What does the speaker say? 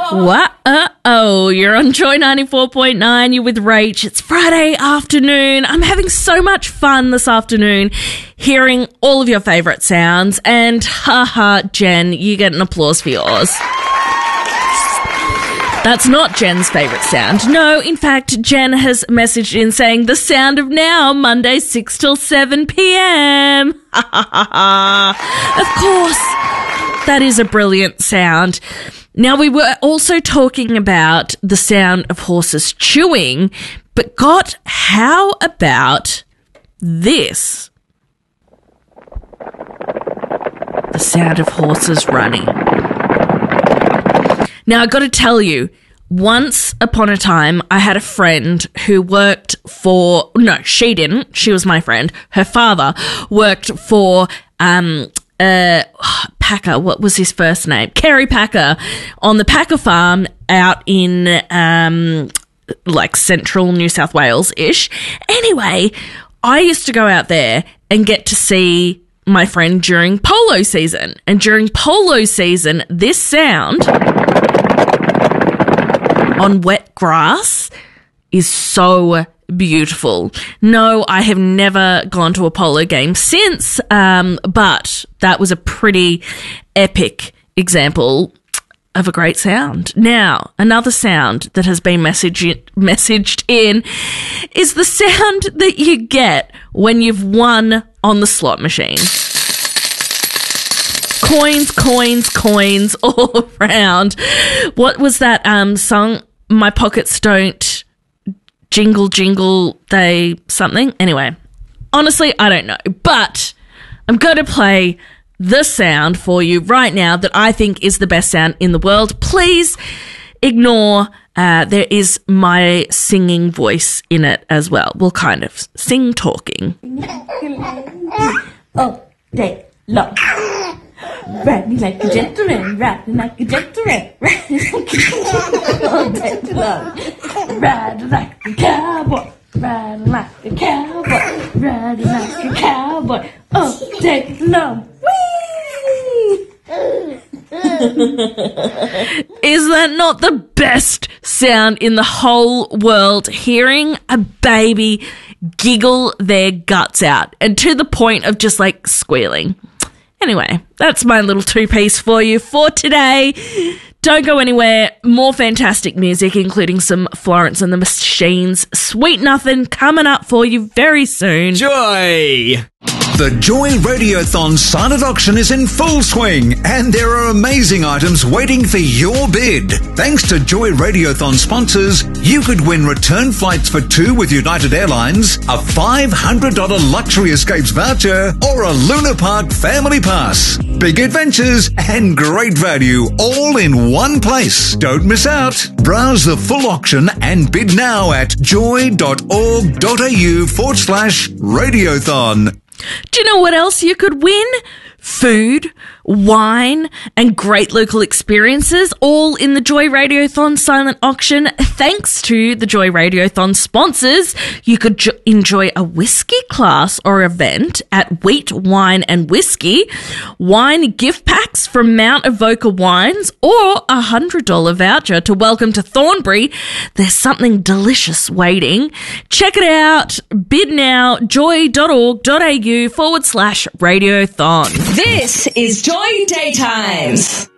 Wow, you're on Joy 94.9, you're with Rach. It's Friday afternoon. I'm having so much fun this afternoon hearing all of your favourite sounds, and haha, Jen, you get an applause for yours. That's not Jen's favourite sound. No, in fact, Jen has messaged in saying the sound of now, Monday 6 till 7 p.m. Of course, that is a brilliant sound. Now, we were also talking about the sound of horses chewing, but God, how about this? The sound of horses running. Now, I've got to tell you, once upon a time, I had a friend who worked for... No, she didn't. She was my friend. Her father worked for... Packer, what was his first name? Kerry Packer, on the Packer farm out in, central New South Wales-ish. Anyway, I used to go out there and get to see my friend during polo season. And during polo season, this sound on wet grass is so beautiful. No, I have never gone to a polo game since, but that was a pretty epic example of a great sound. Now, another sound that has been messaged in is the sound that you get when you've won on the slot machine. Coins, coins, coins all around. What was that song? My pockets don't jingle, jingle, they something. Anyway, honestly, I don't know. But I'm going to play the sound for you right now that I think is the best sound in the world. Please ignore, there is my singing voice in it as well. We'll kind of sing talking. Oh, day long. Riding like a gentleman, riding like a gentleman, riding like a gentleman, all day long. Riding like a cowboy, riding like a cowboy, riding like a cowboy, all day long. Whee! Is that not the best sound in the whole world? Hearing a baby giggle their guts out, and to the point of just like squealing. Anyway, that's my little two-piece for you for today. Don't go anywhere. More fantastic music, including some Florence and the Machine's Sweet Nothing, coming up for you very soon. Joy! The Joy Radiothon silent auction is in full swing, and there are amazing items waiting for your bid. Thanks to Joy Radiothon sponsors, you could win return flights for two with United Airlines, a $500 luxury escapes voucher, or a Luna Park family pass. Big adventures and great value all in one place. Don't miss out. Browse the full auction and bid now at joy.org.au/radiothon. Do you know what else you could win? Food, wine, and great local experiences, all in the Joy Radiothon silent auction. Thanks to the Joy Radiothon sponsors, you could enjoy a whiskey class or event at Wheat Wine and Whiskey, wine gift packs from Mount Avoca Wines, or a $100 voucher to welcome to Thornbury. There's something delicious waiting. Check it out. Bid now, joy.org.au/radiothon. This is Joy Daytimes.